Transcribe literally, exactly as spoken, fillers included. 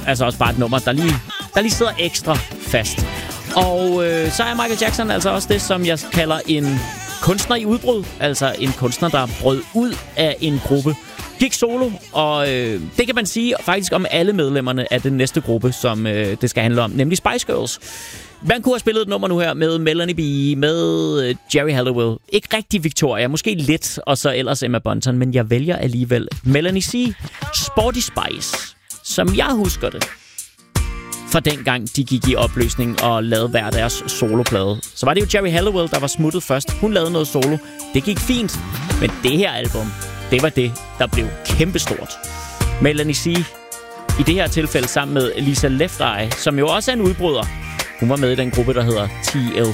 altså også bare et nummer, der lige, der lige sidder ekstra fast. Og øh, så er Michael Jackson altså også det, som jeg kalder en kunstner i udbrud. Altså en kunstner, der brød ud af en gruppe. Gik solo, og øh, det kan man sige faktisk om alle medlemmerne af den næste gruppe, som øh, det skal handle om, nemlig Spice Girls. Man kunne have spillet et nummer nu her med Melanie B, med øh, Jerry Halliwell. Ikke rigtig Victoria, måske lidt, og så ellers Emma Bunton, men jeg vælger alligevel Melanie C. Sporty Spice, som jeg husker det, fra dengang de gik i opløsning og lavede hver deres soloplade. Så var det jo Jerry Halliwell, der var smuttet først. Hun lavede noget solo. Det gik fint, men det her album, det var det, der blev kæmpestort. Melanie C. i det her tilfælde sammen med Lisa Left Eye, som jo også er en udbryder. Hun var med i den gruppe, der hedder T L